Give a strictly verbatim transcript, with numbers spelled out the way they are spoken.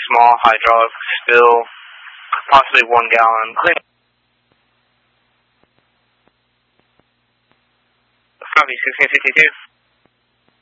small hydraulic spill, possibly one gallon. Clean. Copy, sixteen fifty-two.